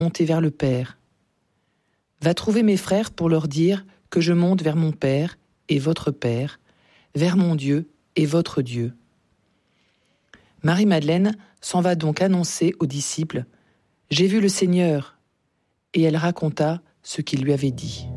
monter vers le Père. Va trouver mes frères pour leur dire que je monte vers mon Père et votre Père, vers mon Dieu et votre Dieu. Marie-Madeleine s'en va donc annoncer aux disciples « J'ai vu le Seigneur » et elle raconta ce qu'il lui avait dit.